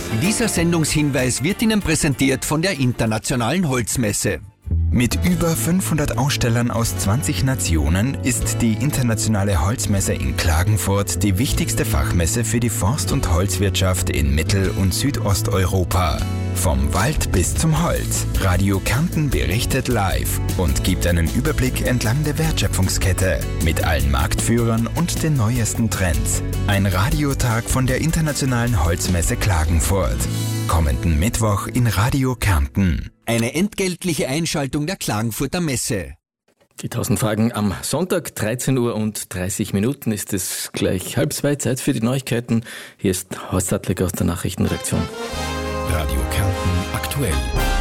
Dieser Sendungshinweis wird Ihnen präsentiert von der Internationalen Holzmesse. Mit über 500 Ausstellern aus 20 Nationen ist die Internationale Holzmesse in Klagenfurt die wichtigste Fachmesse für die Forst- und Holzwirtschaft in Mittel- und Südosteuropa. Vom Wald bis zum Holz. Radio Kärnten berichtet live und gibt einen Überblick entlang der Wertschöpfungskette mit allen Marktführern und den neuesten Trends. Ein Radiotag von der Internationalen Holzmesse Klagenfurt. Kommenden Mittwoch in Radio Kärnten. Eine entgeltliche Einschaltung der Klagenfurter Messe. Die 1000 Fragen am Sonntag, 13 Uhr und 30 Minuten ist es gleich 1:30, Zeit für die Neuigkeiten. Hier ist Horst Sattler aus der Nachrichtenredaktion. Radio Kärnten aktuell.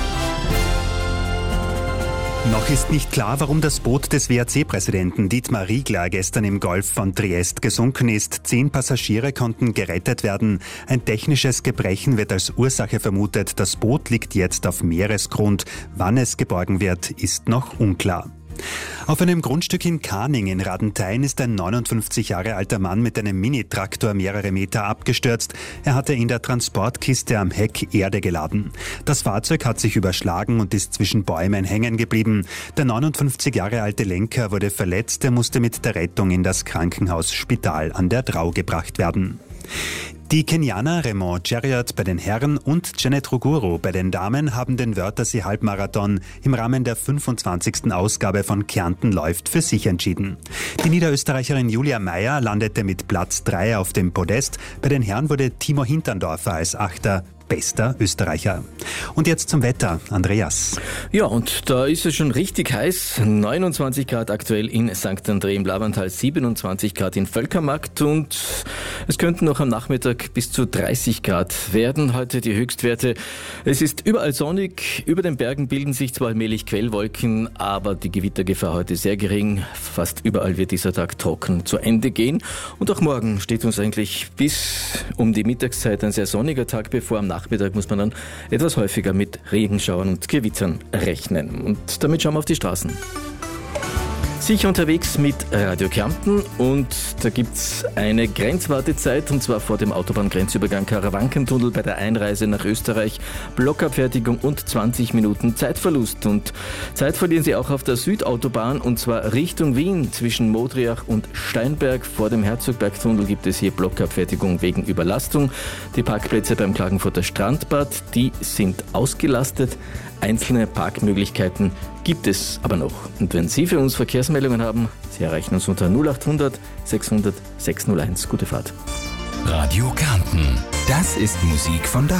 Noch ist nicht klar, warum das Boot des WAC-Präsidenten Dietmar Riegler gestern im Golf von Triest gesunken ist. 10 Passagiere konnten gerettet werden. Ein technisches Gebrechen wird als Ursache vermutet. Das Boot liegt jetzt auf Meeresgrund. Wann es geborgen wird, ist noch unklar. Auf einem Grundstück in Kahning in Radenthein ist ein 59 Jahre alter Mann mit einem Minitraktor mehrere Meter abgestürzt. Er hatte in der Transportkiste am Heck Erde geladen. Das Fahrzeug hat sich überschlagen und ist zwischen Bäumen hängen geblieben. Der 59 Jahre alte Lenker wurde verletzt. Er musste mit der Rettung in das Krankenhaus Spital an der Drau gebracht werden. Die Kenianer Raymond Cheriot bei den Herren und Janet Ruguru bei den Damen haben den Wörthersee-Halbmarathon im Rahmen der 25. Ausgabe von Kärnten läuft für sich entschieden. Die Niederösterreicherin Julia Meyer landete mit Platz 3 auf dem Podest. Bei den Herren wurde Timo Hinterndorfer als 8. bester Österreicher. Und jetzt zum Wetter. Andreas. Ja, und da ist es schon richtig heiß. 29 Grad aktuell in St. André im Lavantal, 27 Grad in Völkermarkt und es könnten noch am Nachmittag bis zu 30 Grad werden. Heute die Höchstwerte. Es ist überall sonnig. Über den Bergen bilden sich zwar allmählich Quellwolken, aber die Gewittergefahr heute sehr gering. Fast überall wird dieser Tag trocken zu Ende gehen. Und auch morgen steht uns eigentlich bis um die Mittagszeit ein sehr sonniger Tag bevor. Am Nachmittag muss man dann etwas häufiger mit Regenschauern und Gewittern rechnen. Und damit schauen wir auf die Straßen. Sicher unterwegs mit Radio Kärnten und da gibt's eine Grenzwartezeit und zwar vor dem Autobahngrenzübergang Karawankentunnel bei der Einreise nach Österreich. Blockabfertigung und 20 Minuten Zeitverlust und Zeit verlieren Sie auch auf der Südautobahn und zwar Richtung Wien zwischen Modriach und Steinberg. Vor dem Herzogbergtunnel gibt es hier Blockabfertigung wegen Überlastung. Die Parkplätze beim Klagenfurter Strandbad, die sind ausgelastet. Einzelne Parkmöglichkeiten gibt es aber noch. Und wenn Sie für uns Verkehrsmeldungen haben, Sie erreichen uns unter 0800 600 601. Gute Fahrt. Radio Kärnten. Das ist Musik von da.